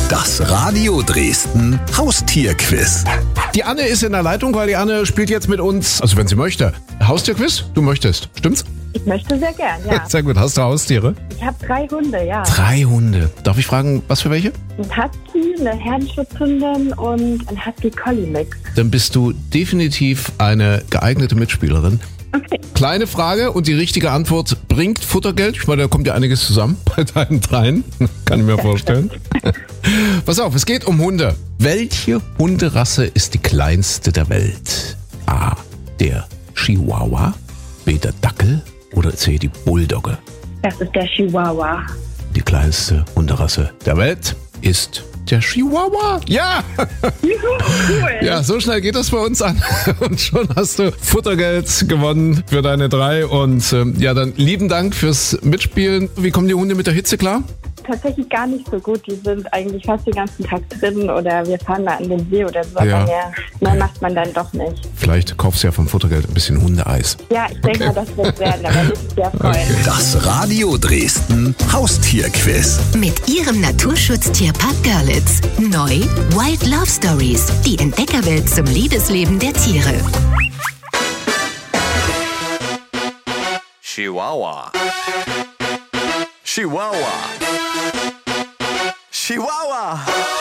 Das Radio Dresden Haustierquiz. Die Anne ist in der Leitung, weil die Anne spielt jetzt mit uns, also wenn sie möchte. Haustierquiz? Du möchtest, stimmt's? Ich möchte sehr gern, ja. Sehr gut. Hast du Haustiere? Ich habe 3 Hunde, ja. 3 Hunde. Darf ich fragen, was für welche? Ein Husky, eine Herrenschutzhündin und ein Husky-Collie-Mix. Dann bist du definitiv eine geeignete Mitspielerin. Okay. Kleine Frage und die richtige Antwort bringt Futtergeld. Ich meine, da kommt ja einiges zusammen bei deinen 3. Kann ich mir vorstellen. Pass auf, es geht um Hunde. Welche Hunderasse ist die kleinste der Welt? A. Der Chihuahua, B. der Dackel oder C. die Bulldogge? Das ist der Chihuahua. Die kleinste Hunderasse der Welt ist der Chihuahua. Ja! Cool. Ja, so schnell geht das bei uns an. Und schon hast du Futtergeld gewonnen für deine 3. Und ja, dann lieben Dank fürs Mitspielen. Wie kommen die Hunde mit der Hitze klar? Tatsächlich gar nicht so gut. Die sind eigentlich fast den ganzen Tag drin oder wir fahren mal an den See oder so. Ja. Aber mehr macht man dann doch nicht. Vielleicht kaufst du ja vom Futtergeld ein bisschen Hundeeis. Ja, ich denke mal, das wird werden. Da werde ich mich sehr freuen. Das Radio Dresden Haustierquiz. Mit Ihrem Naturschutztierpark Görlitz. Neu Wild Love Stories. Die Entdeckerwelt zum Liebesleben der Tiere. Chihuahua. Chihuahua. Chihuahua.